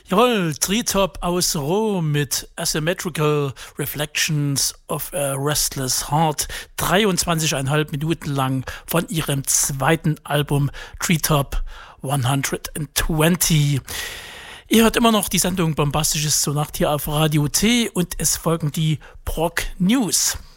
Jawohl, Treetop aus Rom mit Asymmetrical Reflections of a Restless Heart. 23,5 Minuten lang von ihrem zweiten Album Treetop 120. Ihr hört immer noch die Sendung Bombastisches zur Nacht hier auf Radio T und es folgen die Prog News.